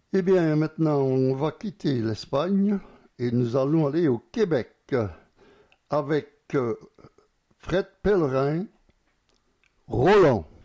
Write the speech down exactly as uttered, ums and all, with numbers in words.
Eh bien, maintenant, on va quitter l'Espagne et nous allons aller au Québec avec euh, Fred Pellerin, Roland.